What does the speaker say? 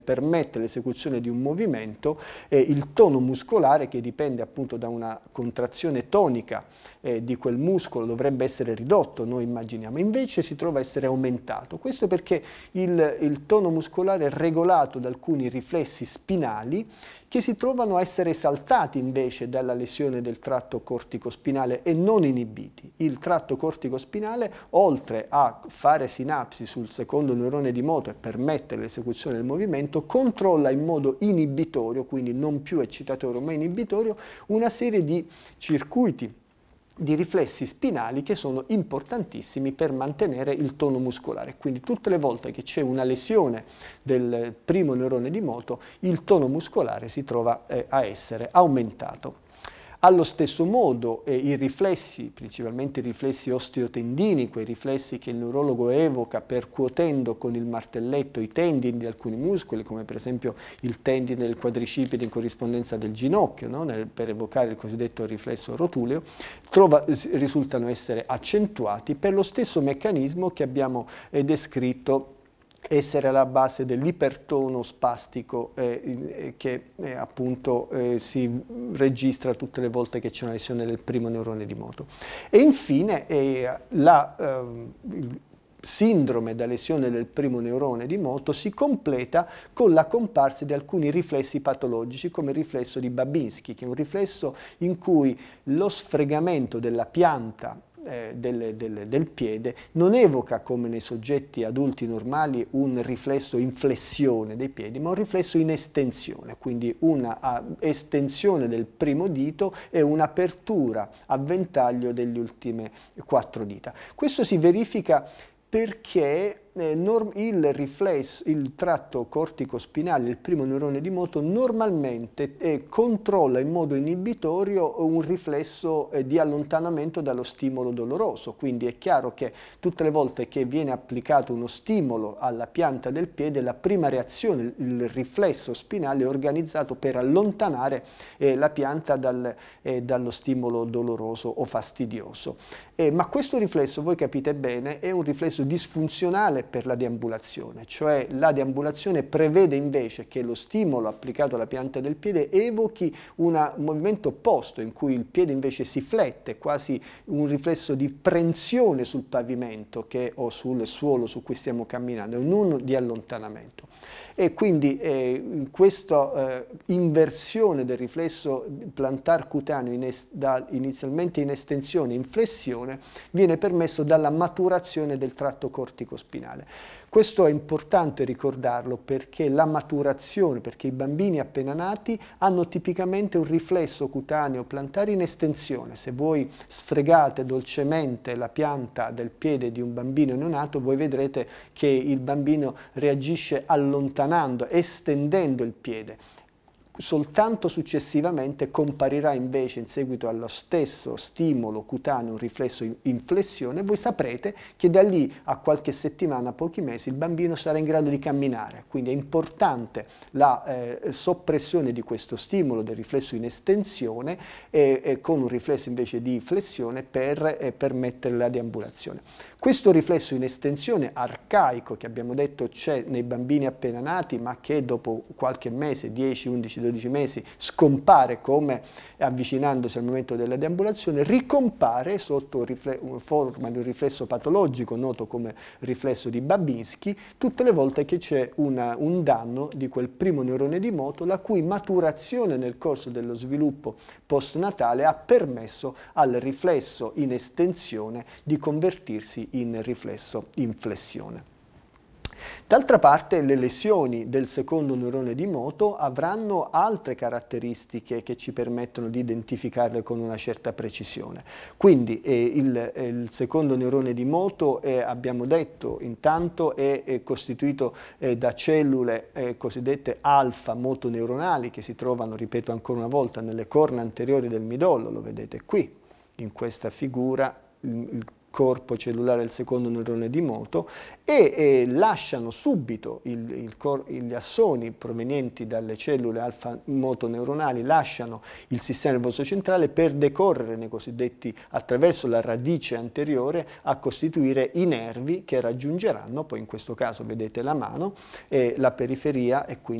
permette l'esecuzione di un movimento, il tono muscolare, che dipende appunto da una contrazione tonica di quel muscolo, dovrebbe essere ridotto, noi immaginiamo, invece si trova a essere aumentato. Questo perché il tono muscolare è regolato da alcuni riflessi spinali che si trovano a essere esaltati invece dalla lesione del tratto corticospinale e non inibiti. Il tratto corticospinale, oltre a fare sinapsi sul secondo neurone di moto e permettere l'esecuzione del movimento, controlla in modo inibitorio, quindi non più eccitatorio ma inibitorio, una serie di circuiti di riflessi spinali che sono importantissimi per mantenere il tono muscolare. Quindi tutte le volte che c'è una lesione del primo neurone di moto, il tono muscolare si trova a essere aumentato. Allo stesso modo i riflessi, principalmente i riflessi osteotendini, quei riflessi che il neurologo evoca percuotendo con il martelletto i tendini di alcuni muscoli, come per esempio il tendine del quadricipite in corrispondenza del ginocchio, no? Per evocare il cosiddetto riflesso rotuleo, risultano essere accentuati per lo stesso meccanismo che abbiamo descritto essere alla base dell'ipertono spastico che appunto si registra tutte le volte che c'è una lesione del primo neurone di moto. E infine la sindrome da lesione del primo neurone di moto si completa con la comparsa di alcuni riflessi patologici, come il riflesso di Babinski, che è un riflesso in cui lo sfregamento della pianta del piede non evoca, come nei soggetti adulti normali, un riflesso in flessione dei piedi, ma un riflesso in estensione, quindi una estensione del primo dito e un'apertura a ventaglio delle ultime 4 dita. Questo si verifica perché il tratto corticospinale, il primo neurone di moto, normalmente controlla in modo inibitorio un riflesso di allontanamento dallo stimolo doloroso. Quindi è chiaro che tutte le volte che viene applicato uno stimolo alla pianta del piede, la prima reazione, il riflesso spinale, è organizzato per allontanare la pianta dallo stimolo doloroso o fastidioso. Ma questo riflesso, voi capite bene, è un riflesso disfunzionale per la deambulazione, cioè la deambulazione prevede invece che lo stimolo applicato alla pianta del piede evochi un movimento opposto, in cui il piede invece si flette, quasi un riflesso di prensione sul pavimento o sul suolo su cui stiamo camminando, non di allontanamento. E quindi questa inversione del riflesso plantar cutaneo inizialmente in estensione in flessione viene permesso dalla maturazione del tratto corticospinale. Questo è importante ricordarlo perché la maturazione, perché i bambini appena nati hanno tipicamente un riflesso cutaneo plantare in estensione. Se voi sfregate dolcemente la pianta del piede di un bambino neonato, voi vedrete che il bambino reagisce allontanando, estendendo il piede. Soltanto successivamente comparirà invece, in seguito allo stesso stimolo cutaneo, un riflesso in flessione. Voi saprete che da lì a qualche settimana, a pochi mesi, il bambino sarà in grado di camminare. Quindi è importante la soppressione di questo stimolo del riflesso in estensione con un riflesso invece di flessione per permettere la deambulazione. Questo riflesso in estensione arcaico, che abbiamo detto c'è nei bambini appena nati, ma che dopo qualche mese, 10, 11, 12 mesi, scompare come avvicinandosi al momento della deambulazione, ricompare sotto forma di un riflesso patologico noto come riflesso di Babinski tutte le volte che c'è un danno di quel primo neurone di moto, la cui maturazione nel corso dello sviluppo postnatale ha permesso al riflesso in estensione di convertirsi in riflesso in flessione. D'altra parte le lesioni del secondo neurone di moto avranno altre caratteristiche che ci permettono di identificarle con una certa precisione. Quindi il secondo neurone di moto, abbiamo detto, intanto è costituito da cellule cosiddette alfa motoneuronali che si trovano, ripeto ancora una volta, nelle corna anteriori del midollo, lo vedete qui, in questa figura. Il corpo cellulare del secondo neurone di moto e lasciano subito gli assoni provenienti dalle cellule alfa motoneuronali, lasciano il sistema nervoso centrale per decorrere nei cosiddetti, attraverso la radice anteriore, a costituire i nervi che raggiungeranno, poi in questo caso vedete la mano, la periferia e quindi